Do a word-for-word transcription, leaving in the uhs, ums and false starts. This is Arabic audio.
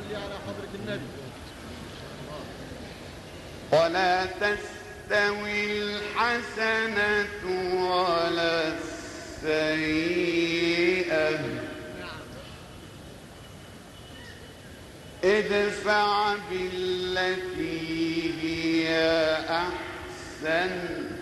صلي على حضرة النبي. ولا تستوي الحسنة ولا السيئة ادفع بالتي هي أحسن